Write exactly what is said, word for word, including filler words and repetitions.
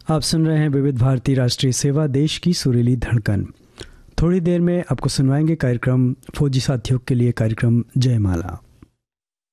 आप सुन रहे हैं विविध भारती राष्ट्रीय सेवा, देश की सुरीली धड़कन। थोड़ी देर में आपको सुनवाएंगे कार्यक्रम फौजी साथियों के लिए कार्यक्रम जयमाला।